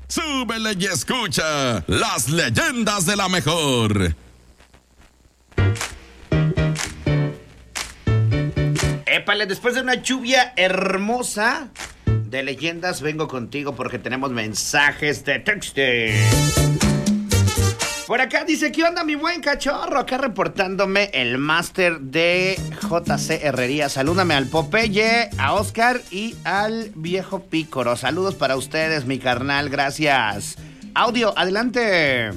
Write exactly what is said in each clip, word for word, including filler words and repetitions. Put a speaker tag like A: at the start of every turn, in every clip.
A: súbele y escucha las leyendas de la mejor.
B: Épale, después de una lluvia hermosa de leyendas, vengo contigo porque tenemos mensajes de texto. Por acá dice, ¿qué onda mi buen cachorro? Acá reportándome el máster de J C Herrería. Salúdame al Popeye, a Oscar y al viejo Pícoro. Saludos para ustedes, mi carnal, gracias. Audio, adelante.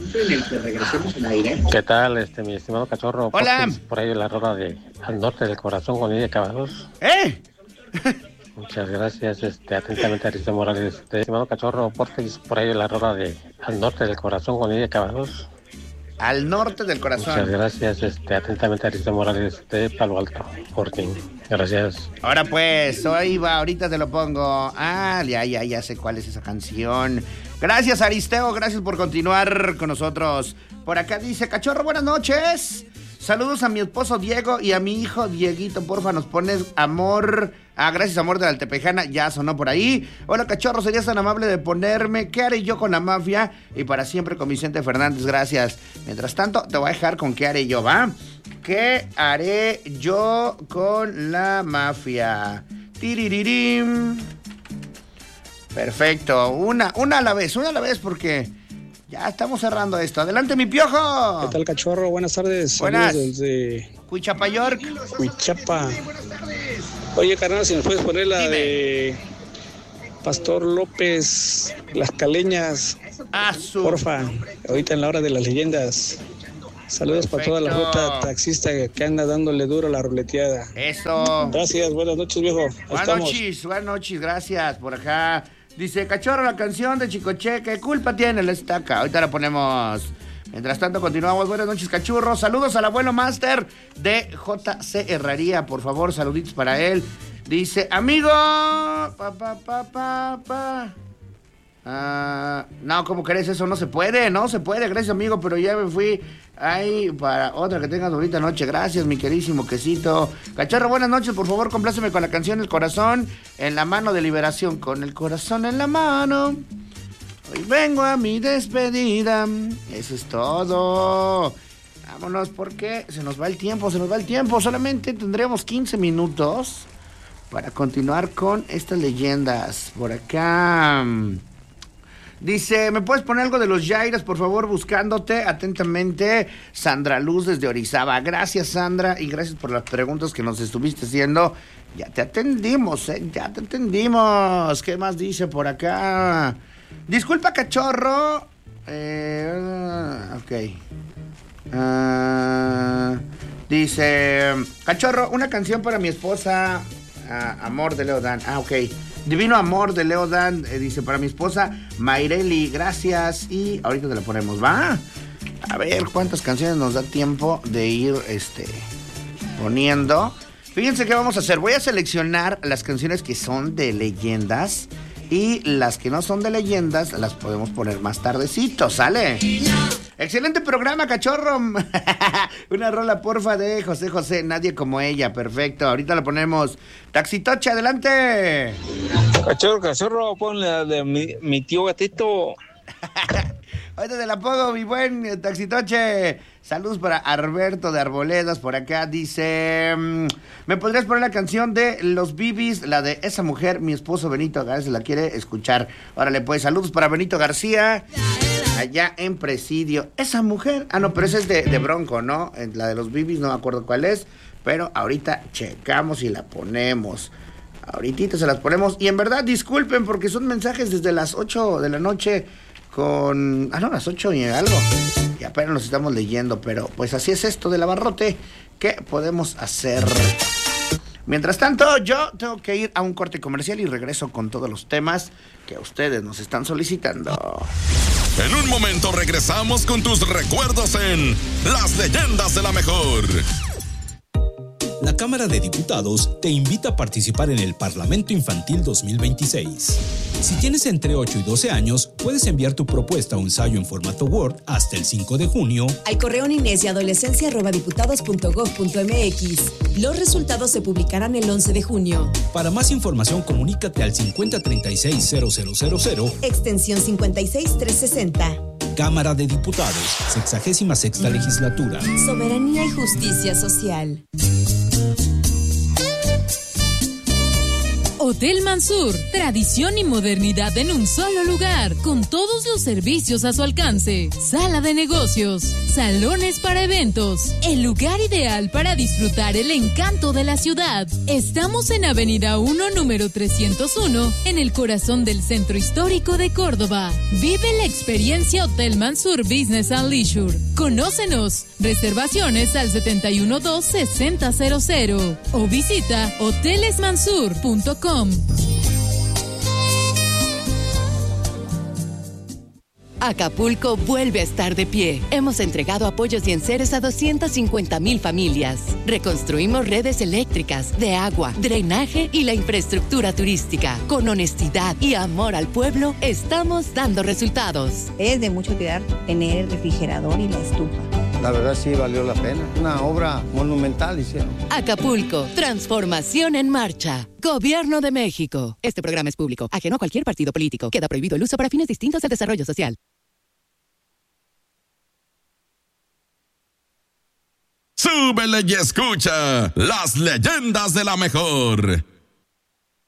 C: ¿Qué tal, este, mi estimado cachorro?
B: Hola.
C: Por ahí la rola de Al Norte del Corazón con Lidia Cavados.
B: ¿Eh?
C: Muchas gracias, este, atentamente Aristeo Morales. Este, estimado cachorro, porfis, por ahí la rola de Al Norte del Corazón con Lidia Cavados.
B: Al Norte del Corazón.
C: Muchas gracias, este, atentamente Aristeo Morales de Palo Alto, Fortín. Gracias.
B: Ahora pues, hoy va, ahorita te lo pongo. Ah, ya, ya, ya sé cuál es esa canción. Gracias, Aristeo, gracias por continuar con nosotros. Por acá dice, cachorro, buenas noches. Saludos a mi esposo Diego y a mi hijo Dieguito, porfa, nos pones amor. Ah, gracias, amor de la Altepejana, ya sonó por ahí. Hola, cachorro, serías tan amable de ponerme ¿Qué haré yo con la mafia? Y para siempre con Vicente Fernández, gracias. Mientras tanto, te voy a dejar con ¿Qué haré yo, va? ¿Qué haré yo con la mafia? Tiriririm. Perfecto, una, una a la vez, una a la vez porque ya estamos cerrando esto. Adelante, mi piojo.
D: ¿Qué tal, cachorro? Buenas tardes.
B: Buenas.
D: Saludos desde
B: Cuichapa, York.
D: Cuichapa. Oye, carnal, si nos puedes poner la
B: Dime.
D: de Pastor López, Las Caleñas,
B: Azul.
D: porfa, ahorita en la hora de las leyendas. Saludos para toda la
B: Perfecto.
D: ruta taxista que anda dándole duro a la ruleteada.
B: Eso.
D: Gracias, buenas noches, viejo. Ahí
B: Buenas
D: estamos.
B: noches, buenas noches, gracias. Por acá. Dice, cachorro, la canción de Chicoche, ¿qué culpa tiene la estaca? Ahorita la ponemos. Mientras tanto, continuamos. Buenas noches, cachurro. Saludos al abuelo máster de J C Herrería. Por favor, saluditos para él. Dice, amigo. Pa, pa, pa, pa, pa. Ah, no, ¿cómo crees? Eso no se puede, no se puede. Gracias, amigo, pero ya me fui ahí para otra que tengas bonita noche. Gracias, mi queridísimo quesito. Cachorro, buenas noches. Por favor, compláceme con la canción El Corazón en la mano de liberación. Con el corazón en la mano. Hoy vengo a mi despedida. Eso es todo. Vámonos porque se nos va el tiempo, se nos va el tiempo. Solamente tendremos quince minutos para continuar con estas leyendas. Por acá. Dice, ¿me puedes poner algo de los Yairas, por favor? Buscándote atentamente, Sandra Luz desde Orizaba. Gracias, Sandra, y gracias por las preguntas que nos estuviste haciendo. Ya te atendimos, ¿eh? Ya te atendimos. ¿Qué más dice por acá? Disculpa, cachorro. Eh, ok. Uh, dice, cachorro, una canción para mi esposa, uh, Amor de Leodan. Ah, ok. Divino Amor de Leodan, eh, dice, para mi esposa Mayreli, gracias. Y ahorita te la ponemos, ¿va? A ver cuántas canciones nos da tiempo de ir este, poniendo. Fíjense qué vamos a hacer. Voy a seleccionar las canciones que son de leyendas y las que no son de leyendas las podemos poner más tardecito, ¿sale? Excelente programa, cachorro. Una rola, porfa, de José José, Nadie como ella. Perfecto, ahorita la ponemos. Taxitoche, adelante.
D: Cachorro, cachorro, ponle la de mi, mi tío gatito.
B: Ahorita te la pongo, mi buen Taxitoche. Saludos para Alberto de Arboledas. Por acá dice, ¿me podrías poner la canción de Los Bibis? La de Esa Mujer, mi esposo Benito García la quiere escuchar. Órale, pues, saludos para Benito García, allá en Presidio. Esa Mujer, ah, no, pero esa es de, de Bronco, ¿no? La de Los Bibis, no me acuerdo cuál es, pero ahorita checamos y la ponemos. Ahorita se las ponemos. Y en verdad, disculpen, porque son mensajes desde las ocho de la noche con... Ah, no, las ocho y algo. Y apenas los estamos leyendo, pero pues así es esto del abarrote. ¿Qué podemos hacer? Mientras tanto, yo tengo que ir a un corte comercial y regreso con todos los temas que ustedes nos están solicitando.
A: En un momento regresamos con tus recuerdos en Las Leyendas de la Mejor.
E: La Cámara de Diputados te invita a participar en el Parlamento Infantil dos mil veintiséis. Si tienes entre ocho y doce años, puedes enviar tu propuesta o ensayo en formato Word hasta el cinco de junio
F: al correo niñez y adolescencia arroba diputados punto gob punto mx. Los resultados se publicarán el once de junio.
E: Para más información, comunícate al cincuenta treinta y seis cero cero cero cero,
F: extensión cincuenta y seis trescientos sesenta.
E: Cámara de Diputados, sexagésima sexta legislatura.
F: Soberanía y justicia social.
G: Hotel Mansur, tradición y modernidad en un solo lugar, con todos los servicios a su alcance. Sala de negocios, salones para eventos, el lugar ideal para disfrutar el encanto de la ciudad. Estamos en Avenida uno, número trescientos uno, en el corazón del centro histórico de Córdoba. Vive la experiencia Hotel Mansur Business and Leisure. Conócenos, reservaciones al setenta y uno dos sesenta cero cero o visita hoteles mansur punto com.
H: Acapulco vuelve a estar de pie. Hemos entregado apoyos y enseres a doscientas cincuenta mil familias. Reconstruimos redes eléctricas, de agua, drenaje y la infraestructura turística. Con honestidad y amor al pueblo, estamos dando resultados.
I: Es de mucho cuidar tener el refrigerador y la estufa.
J: La verdad sí valió la pena. Una obra monumental hicieron.
H: Acapulco, transformación en marcha. Gobierno de México. Este programa es público, ajeno a cualquier partido político. Queda prohibido el uso para fines distintos al desarrollo social.
A: Súbele y escucha las leyendas de la mejor.